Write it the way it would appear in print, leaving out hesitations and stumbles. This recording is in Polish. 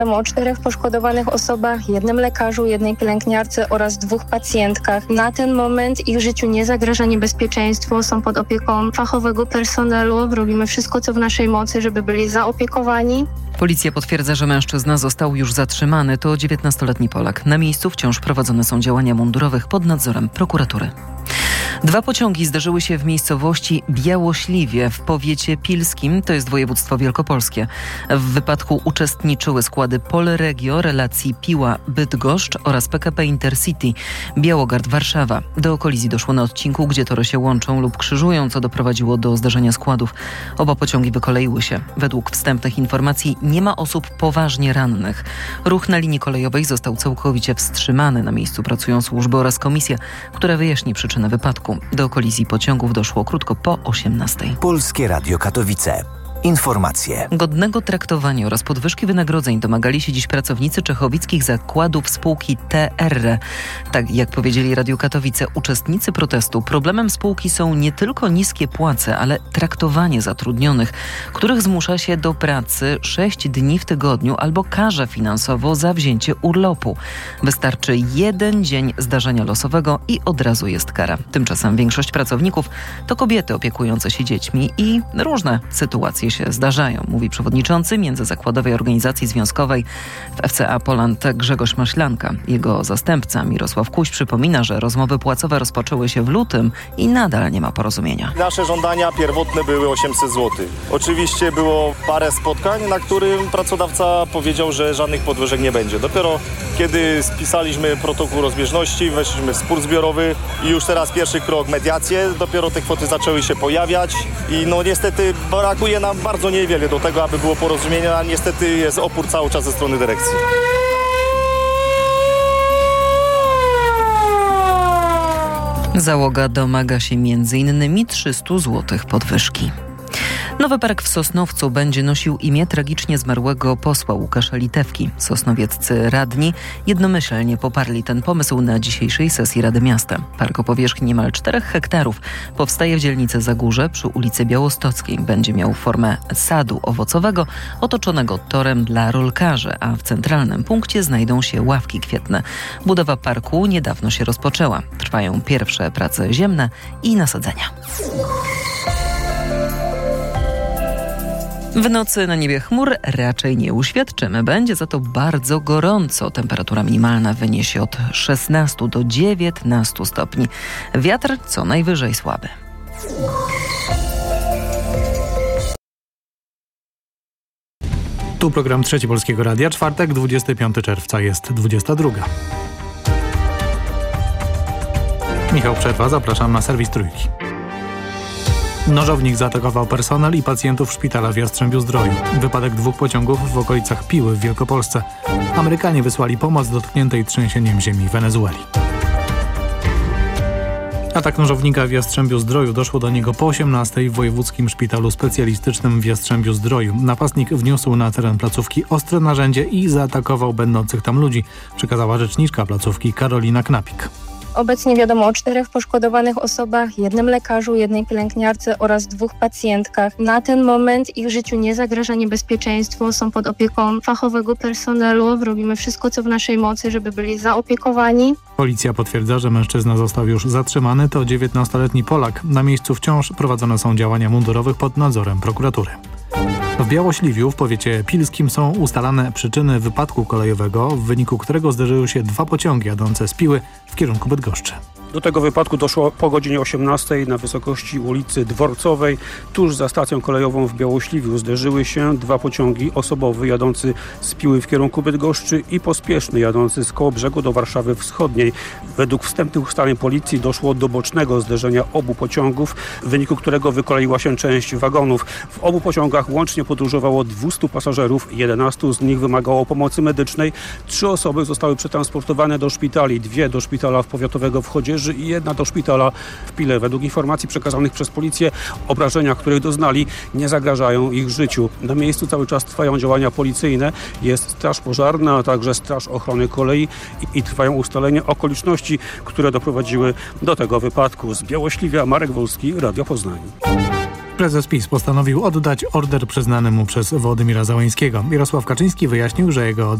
O 4 poszkodowanych osobach, 1 lekarzu, 1 pielęgniarce oraz 2 pacjentkach. Na ten moment ich życiu nie zagraża niebezpieczeństwo, są pod opieką fachowego personelu. Robimy wszystko, co w naszej mocy, żeby byli zaopiekowani. Policja potwierdza, że mężczyzna został już zatrzymany. To 19-letni Polak. Na miejscu wciąż prowadzone są działania mundurowych pod nadzorem prokuratury. 2 pociągi zdarzyły się w miejscowości Białośliwie w powiecie pilskim, to jest województwo wielkopolskie. W wypadku uczestniczyły składy Polregio relacji Piła-Bydgoszcz oraz PKP Intercity Białogard-Warszawa. Do kolizji doszło na odcinku, gdzie tory się łączą lub krzyżują, co doprowadziło do zdarzenia składów. Oba pociągi wykoleiły się. Według wstępnych informacji nie ma osób poważnie rannych. Ruch na linii kolejowej został całkowicie wstrzymany. Na miejscu pracują służby oraz komisja, która wyjaśni przyczynę wypadku. Do kolizji pociągów doszło krótko po 18:00. Polskie Radio Katowice. Informacje. Godnego traktowania oraz podwyżki wynagrodzeń domagali się dziś pracownicy czechowickich zakładów spółki TR. Tak jak powiedzieli Radiu Katowice uczestnicy protestu, problemem spółki są nie tylko niskie płace, ale traktowanie zatrudnionych, których zmusza się do pracy 6 dni w tygodniu albo karze finansowo za wzięcie urlopu. Wystarczy 1 dzień zdarzenia losowego i od razu jest kara. Tymczasem większość pracowników to kobiety opiekujące się dziećmi i różne sytuacje się zdarzają, mówi przewodniczący Międzyzakładowej Organizacji Związkowej w FCA Poland Grzegorz Maślanka. Jego zastępca Mirosław Kuś przypomina, że rozmowy płacowe rozpoczęły się w lutym i nadal nie ma porozumienia. Nasze żądania pierwotne były 800 zł. Oczywiście było parę spotkań, na którym pracodawca powiedział, że żadnych podwyżek nie będzie. Dopiero kiedy spisaliśmy protokół rozbieżności, weszliśmy w spór zbiorowy i już teraz pierwszy krok mediacje, dopiero te kwoty zaczęły się pojawiać i niestety brakuje nam bardzo niewiele do tego, aby było porozumienie, a niestety jest opór cały czas ze strony dyrekcji. Załoga domaga się m.in. 300 zł podwyżki. Nowy park w Sosnowcu będzie nosił imię tragicznie zmarłego posła Łukasza Litewki. Sosnowieccy radni jednomyślnie poparli ten pomysł na dzisiejszej sesji Rady Miasta. Park o powierzchni niemal 4 hektarów powstaje w dzielnicy Zagórze przy ulicy Białostockiej. Będzie miał formę sadu owocowego otoczonego torem dla rolkarzy, a w centralnym punkcie znajdą się ławki kwietne. Budowa parku niedawno się rozpoczęła. Trwają pierwsze prace ziemne i nasadzenia. W nocy na niebie chmur raczej nie uświadczymy. Będzie za to bardzo gorąco. Temperatura minimalna wyniesie od 16 do 19 stopni. Wiatr co najwyżej słaby. Tu program Trzeci Polskiego Radia. Czwartek, 25 czerwca, jest 22. Michał Przerwa, zapraszam na serwis Trójki. Nożownik zaatakował personel i pacjentów szpitala w Jastrzębiu-Zdroju. Wypadek 2 pociągów w okolicach Piły w Wielkopolsce. Amerykanie wysłali pomoc dotkniętej trzęsieniem ziemi Wenezueli. Atak nożownika w Jastrzębiu-Zdroju. Doszło do niego po 18:00 w Wojewódzkim Szpitalu Specjalistycznym w Jastrzębiu-Zdroju. Napastnik wniósł na teren placówki ostre narzędzie i zaatakował będących tam ludzi, przekazała rzeczniczka placówki Karolina Knapik. Obecnie wiadomo o 4 poszkodowanych osobach, 1 lekarzu, 1 pielęgniarce oraz 2 pacjentkach. Na ten moment ich życiu nie zagraża niebezpieczeństwo, są pod opieką fachowego personelu. Robimy wszystko, co w naszej mocy, żeby byli zaopiekowani. Policja potwierdza, że mężczyzna został już zatrzymany. To 19-letni Polak. Na miejscu wciąż prowadzone są działania mundurowych pod nadzorem prokuratury. W Białośliwiu w powiecie pilskim są ustalane przyczyny wypadku kolejowego, w wyniku którego zderzyły się 2 pociągi jadące z Piły w kierunku Bydgoszczy. Do tego wypadku doszło po godzinie 18:00 na wysokości ulicy Dworcowej. Tuż za stacją kolejową w Białośliwiu zderzyły się 2 pociągi, osobowy jadący z Piły w kierunku Bydgoszczy i pospieszny jadący z Kołobrzegu do Warszawy Wschodniej. Według wstępnych ustaleń policji doszło do bocznego zderzenia obu pociągów, w wyniku którego wykoleiła się część wagonów. W obu pociągach łącznie podróżowało 200 pasażerów, 11 z nich wymagało pomocy medycznej, 3 osoby zostały przetransportowane do szpitali, 2 do szpitala powiatowego w Chodzieży i 1 do szpitala w Pile. Według informacji przekazanych przez policję obrażenia, których doznali, nie zagrażają ich życiu. Na miejscu cały czas trwają działania policyjne, jest straż pożarna, a także straż ochrony kolei i trwają ustalenia okoliczności, które doprowadziły do tego wypadku. Z Białośliwia Marek Wolski, Radio Poznań. Prezes PiS postanowił oddać order przyznany mu przez Wołodymyra Zełenskiego. Jarosław Kaczyński wyjaśnił, że jego